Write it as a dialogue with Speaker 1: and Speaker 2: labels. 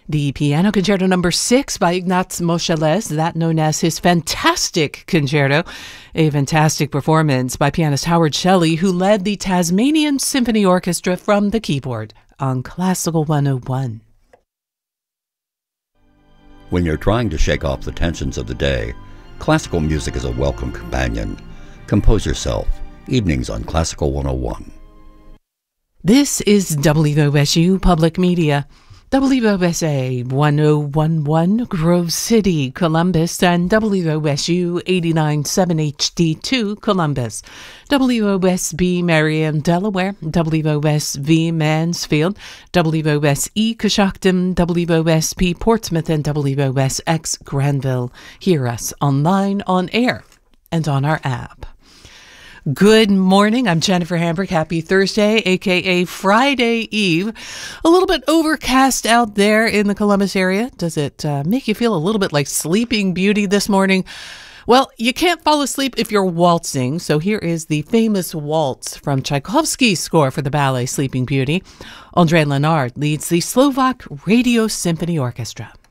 Speaker 1: The Piano Concerto Number 6 by Ignaz Moscheles, that known as his Fantastic Concerto, a fantastic performance by pianist Howard Shelley, who led the Tasmanian Symphony Orchestra from the keyboard on Classical 101.
Speaker 2: When you're trying to shake off the tensions of the day, classical music is a welcome companion. Compose yourself. Evenings on Classical 101.
Speaker 1: This is WOSU Public Media. WOSA 1011 Grove City, Columbus, and WOSU 89.7 HD2 Columbus, WOSB Marion, Delaware, WOSV Mansfield, WOSE Coshocton, WOSP Portsmouth, and WOSX Granville. Hear us online, on air, and on our app. Good morning. I'm Jennifer Hambrick. Happy Thursday, aka Friday Eve. A little bit overcast out there in the Columbus area. Does it make you feel a little bit like Sleeping Beauty this morning? Well, you can't fall asleep if you're waltzing, so here is the famous waltz from Tchaikovsky's score for the ballet Sleeping Beauty. André Lenard leads the Slovak Radio Symphony Orchestra.